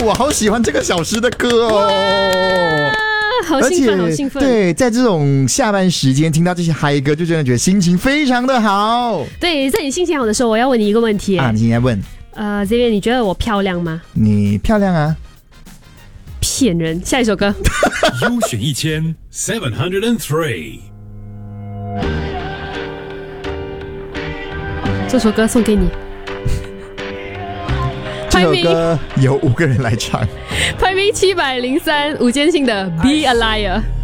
我好喜欢这个小时的歌哦。 好兴奋，好兴奋！ 对，在这种下班时间听到这些嗨歌，就真的觉得心情非常的好。 对，在你心情好的时候，我要问你一个问题啊，你应该问。 这边你觉得我漂亮吗？ 你漂亮啊。 骗人！下一首歌。 优选1703， 这首歌送给你。 这首歌有5个人来唱。 排名703，吴坚信的《Be a Liar》。